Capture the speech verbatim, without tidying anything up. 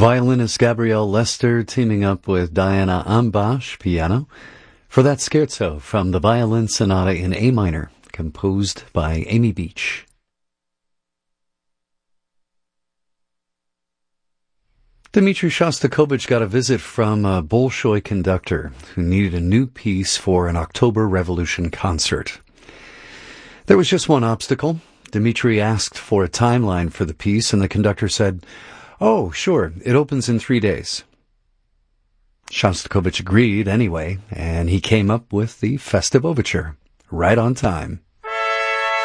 Violinist Gabrielle Lester teaming up with Diana Ambash, piano, for that scherzo from the Violin Sonata in A minor, composed by Amy Beach. Dmitri Shostakovich got a visit from a Bolshoi conductor who needed a new piece for an October Revolution concert. There was just one obstacle. Dmitri asked for a timeline for the piece, and the conductor said, "Oh, sure, it opens in three days." Shostakovich agreed anyway, and he came up with the festive overture, right on time.